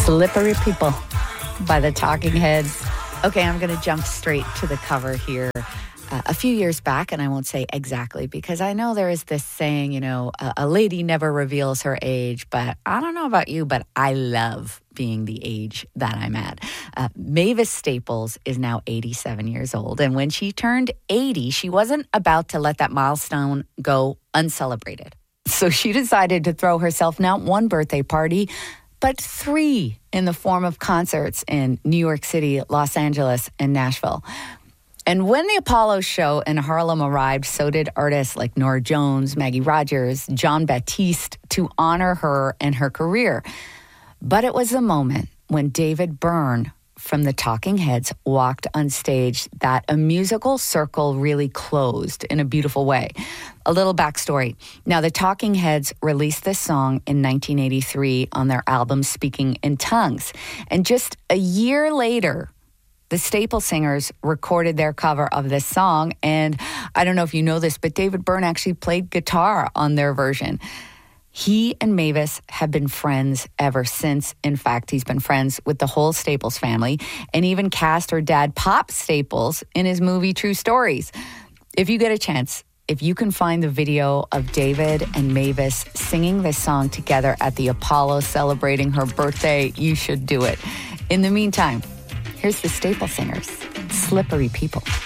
Slippery People by the Talking Heads. Okay, I'm going to jump straight to the cover here. A few years back, and I won't say exactly because I know there is this saying, a lady never reveals her age, but I don't know about you, but I love being the age that I'm at. Mavis Staples is now 87 years old, and when she turned 80, she wasn't about to let that milestone go uncelebrated. So she decided to throw herself not one birthday party, but 3 in the form of concerts in New York City, Los Angeles, and Nashville. And when the Apollo show in Harlem arrived, so did artists like Norah Jones, Maggie Rogers, Jon Batiste to honor her and her career. But it was the moment when David Byrne from the Talking Heads walked on stage that a musical circle really closed in a beautiful way. A little backstory. Now, the Talking Heads released this song in 1983 on their album Speaking in Tongues. And just a year later, the Staple Singers recorded their cover of this song, and I don't know if you know this, but David Byrne actually played guitar on their version. He and Mavis have been friends ever since. In fact, he's been friends with the whole Staples family and even cast her dad, Pop Staples, in his movie True Stories. If you get a chance, if you can find the video of David and Mavis singing this song together at the Apollo celebrating her birthday, you should do it. In the meantime, here's the Staple Singers, Slippery People.